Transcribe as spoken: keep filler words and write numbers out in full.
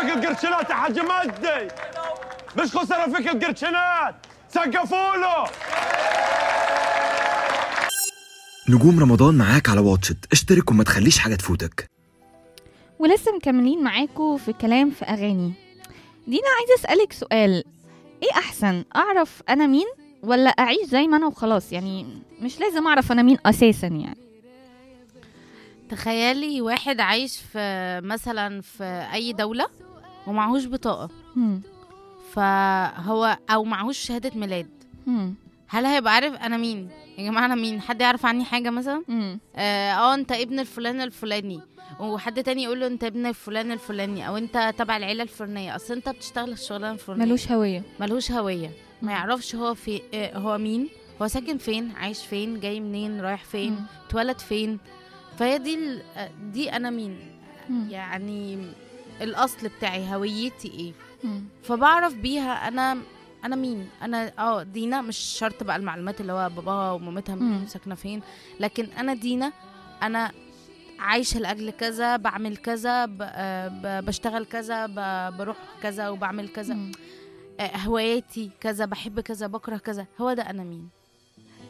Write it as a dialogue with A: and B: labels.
A: القرشنات يا حاج مجدي، مش خسر فيك القرشنات، سقفوا له.
B: نجوم رمضان معاك على واتشت، اشترك وما تخليش حاجة تفوتك.
C: ولسه مكملين معاكم في كلام في أغاني. دينا عايزة أسألك سؤال، إيه أحسن، أعرف أنا مين ولا أعيش زي ما أنا وخلاص؟ يعني مش لازم أعرف أنا مين أساسا. يعني
D: تخيلي واحد عايش في مثلا في أي دولة ومعهوش بطاقة،
C: هم.
D: فهو أو معهوش شهادة ميلاد،
C: هم.
D: هل هيبقى عارف أنا مين؟ يا جماعة أنا مين؟ حد يعرف عني حاجة مثلا؟
C: هم.
D: اه آه، انت ابن الفلان الفلاني، وحد تاني يقول له انت ابن الفلان الفلاني، او انت تبع العيله الفلانيه، اصل انت بتشتغل الشغلانه الفلانيه.
C: ملوش هوية.
D: ملوش هويه،
C: مم.
D: ما يعرفش هو في آه، هو مين، هو ساكن فين، عايش فين، جاي منين، رايح فين،
C: مم.
D: اتولد فين. فهي دي ال- آه، دي انا مين،
C: هم.
D: يعني الاصل بتاعي، هويتي ايه.
C: هم.
D: فبعرف بيها انا انا مين. انا اه دينا، مش شرط بقى المعلومات اللي هو باباها ومامتها
C: مم.
D: مين ساكنه فين، لكن انا دينا، انا عايشه لاجل كذا، بعمل كذا، ب- آه، ب- بشتغل كذا، ب- بروح كذا وبعمل كذا،
C: هم.
D: آه، هواياتي كذا، بحب كذا، بكره كذا. هو ده انا مين.